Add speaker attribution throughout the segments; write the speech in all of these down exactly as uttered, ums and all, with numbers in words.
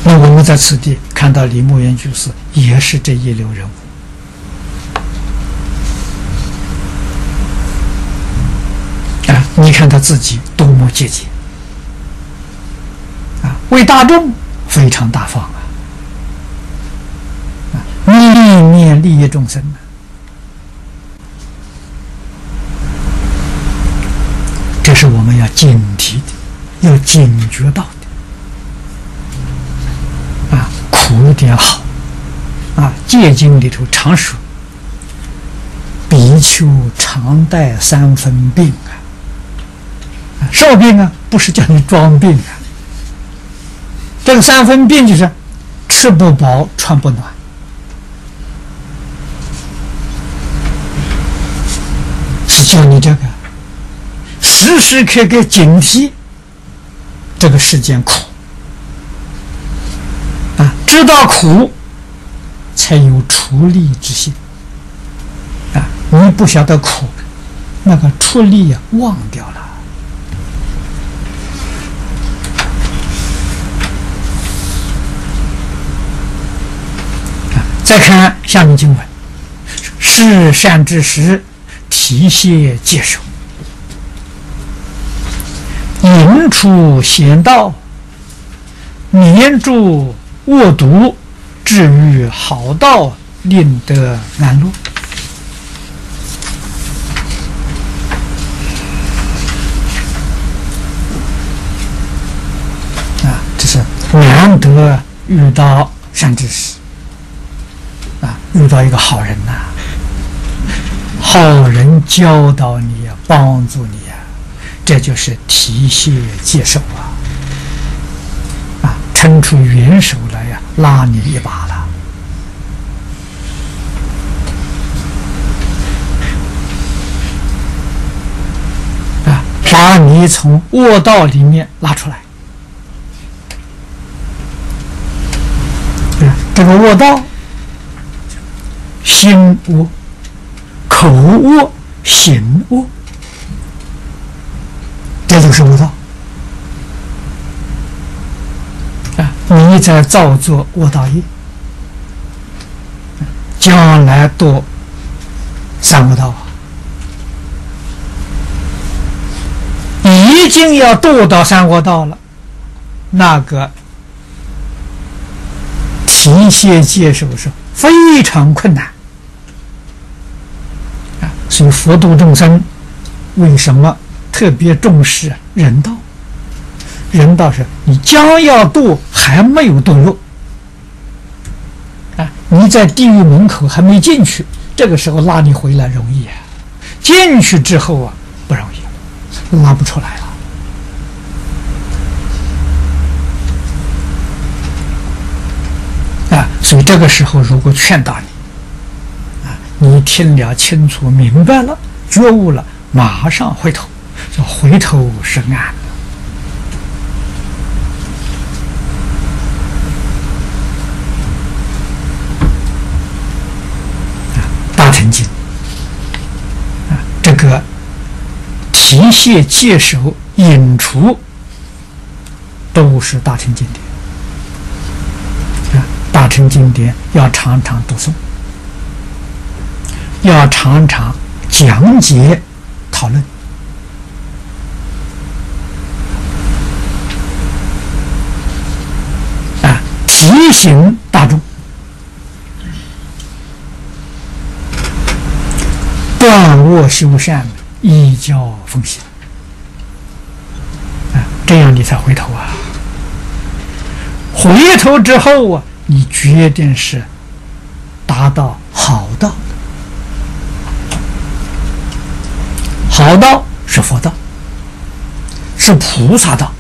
Speaker 1: 那我们在此地看到李牧原居士也是这一流人物啊！你看他自己多么节俭啊，为大众非常大方啊，啊，念念利益众生啊。这是我们要警惕的，要警觉到的啊！苦一点好啊！戒经里头常说：“比丘常带三分病啊！”什么病啊？不是叫你装病啊！这个三分病就是吃不饱、穿不暖，是叫你这个。时时刻刻警惕这个世间苦啊，知道苦才有出力之心啊！你不晓得苦，那个出力呀、啊、忘掉了啊！再看下面经文：是善之时，提携戒守。引出险道，黏住恶毒，至于好道，令得安乐。啊，这是难得遇到善知识啊，遇到一个好人呐、啊，好人教导你呀、啊，帮助你呀、啊。这就是提携戒守啊！啊，伸出援手来呀、啊，拉你一把了。啊，把你从恶道里面拉出来。啊，这个恶道，心恶、口恶、行恶。这就是恶道啊！你在造作恶道业，将来堕三恶道啊！已经要堕到三恶道了，那个提携戒守是非常困难啊！所以佛度众生为什么特别重视人道？人道是你将要堕还没有堕落啊！你在地狱门口还没进去，这个时候拉你回来容易啊，进去之后啊不容易，拉不出来了啊！所以这个时候如果劝导你啊，你听了清楚明白了，觉悟了，马上回头。叫回头是岸啊！大乘经啊，这个提携戒守引除都是大乘经典啊。大乘经典要常常读诵，要常常讲解讨论。提醒大众断恶修善，依教奉行啊，这样你才回头啊！回头之后啊，你决定是达到好道。好道是佛道，是菩萨道。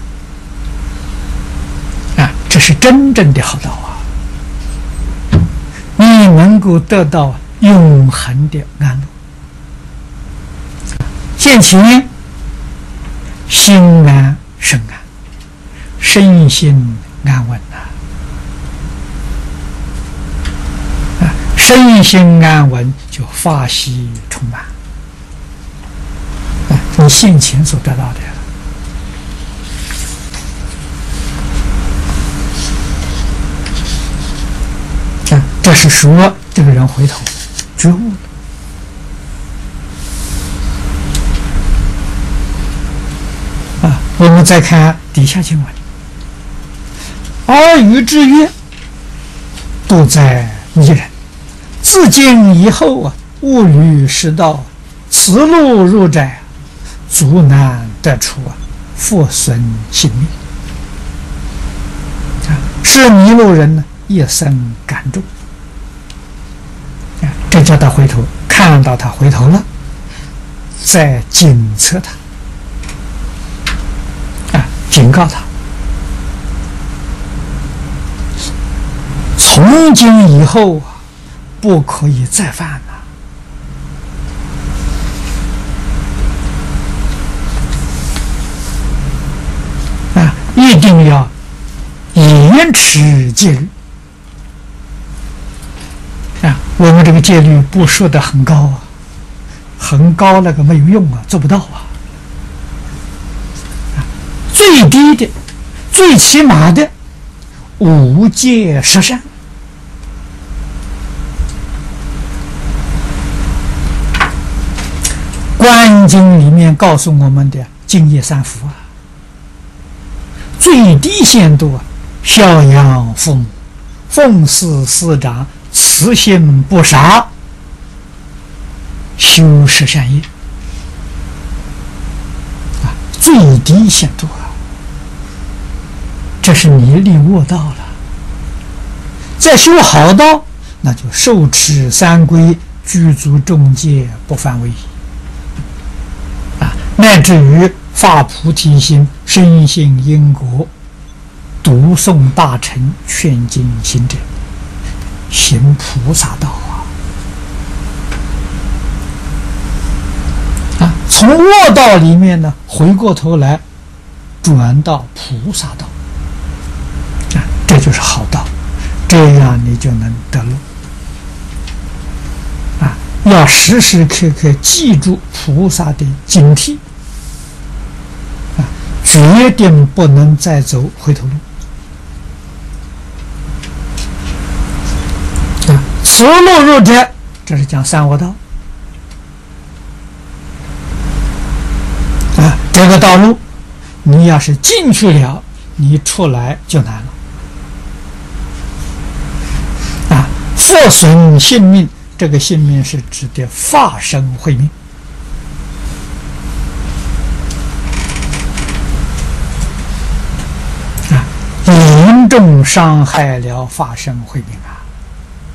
Speaker 1: 这是真正的好道啊！你能够得到永恒的安乐。现前心安身安，身心安稳呐、啊！啊，身心安稳就法喜充满。啊，你现前所得到的。 这是说这个人回头觉悟了啊。我们再看底下经文：尔虞之曰，都在迷人。自今以后啊，勿履实道，此路入窄，足难得出啊，复损性命。啊，是迷路人呢，一生感重。啊，这叫他回头，看到他回头了，再警策他，啊，警告他，从今以后啊，不可以再犯了。啊，一定要严持戒律。啊，我们这个戒律不说的很高啊，很高那个没有用啊，做不到啊。啊，最低的、最起码的五戒十善。观经里面告诉我们的敬业三福啊，最低限度啊，孝养父母，奉事师长，慈心不杀，修十善业啊，最低限度啊，这是你立卧道了。再修好道，那就受持三规，具足众戒，不犯违。乃至于发菩提心，深信因果，读诵大乘，劝进行者，行菩萨道啊！啊，从卧道里面呢，回过头来转到菩萨道啊，这就是好道，这样你就能得路啊！要时时刻刻记住菩萨的警惕。决定不能再走回头路啊！此路入窄，这是讲三恶道啊。这个道路，你要是进去了，你出来就难了啊！复损性命，这个性命是指的法身慧命。严重伤害了法身慧命啊！